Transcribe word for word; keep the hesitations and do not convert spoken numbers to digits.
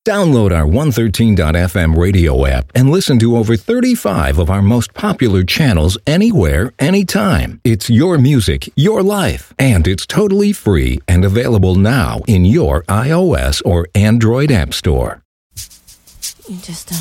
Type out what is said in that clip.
Download our one thirteen dot f m radio app and listen to over thirty-five of our most popular channels anywhere, anytime. It's your music, your life, and it's totally free and available now in your iOS or Android app store. You just don't